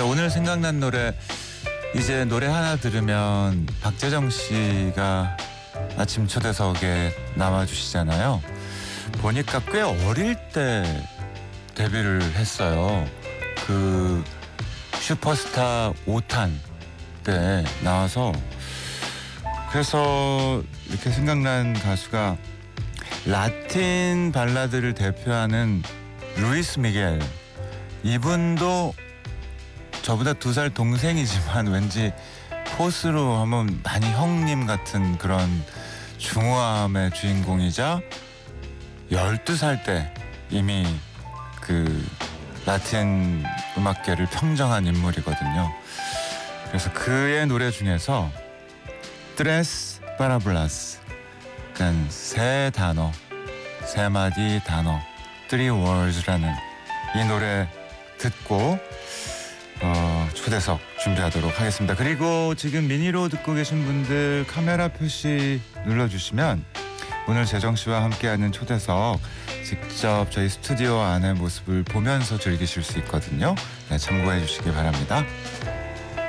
자, 오늘 생각난 노래, 이제 노래 하나 들으면 박재정 씨가 아침 초대석에 나와주시잖아요. 보니까 꽤 어릴 때 데뷔를 했어요. 그 슈퍼스타 5탄 때 나와서, 그래서 이렇게 생각난 가수가 라틴 발라드를 대표하는 루이스 미겔. 이분도 저보다 2살 동생이지만 왠지 포스로 하면 많이 형님 같은 그런 중후함의 주인공이자 12살 때 이미 그 라틴 음악계를 평정한 인물이거든요. 그래서 그의 노래 중에서 트레스 파라블라스, 그러니까 세 단어, 세 마디 단어, Three Words라는 이 노래 듣고 초대석 준비하도록 하겠습니다. 그리고 지금 미니로 듣고 계신 분들 카메라 표시 눌러주시면 오늘 재정 씨와 함께하는 초대석 직접 저희 스튜디오 안의 모습을 보면서 즐기실 수 있거든요. 네, 참고해 주시기 바랍니다.